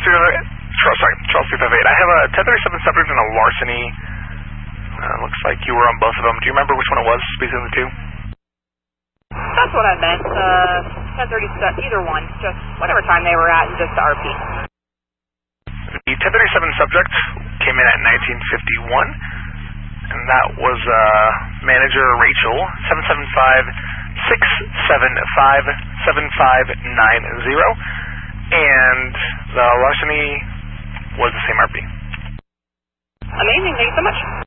Charles 358. I have a 1037 subject and a larceny. Looks like you were on both of them. Do you remember which one it was between the two? That's what I meant. 1037, either one. Just whatever time they were at and just the RP. The 1037 subject came in at 1951, and that was manager Rachel, 775-675-7590, and the larceny was the same RP. Amazing. Thank you so much.